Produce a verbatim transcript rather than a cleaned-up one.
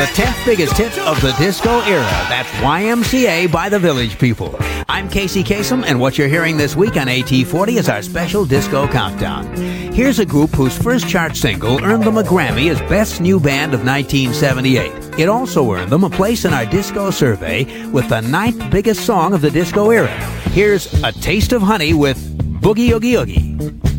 the tenth biggest hit of the disco era. That's Y M C A by the Village People. I'm Casey Kasem, and what you're hearing this week on A T forty is our special disco countdown. Here's a group whose first chart single earned them a Grammy as Best New Band of nineteen seventy-eight. It also earned them a place in our disco survey with the ninth biggest song of the disco era. Here's A Taste of Honey with Boogie Oogie Oogie.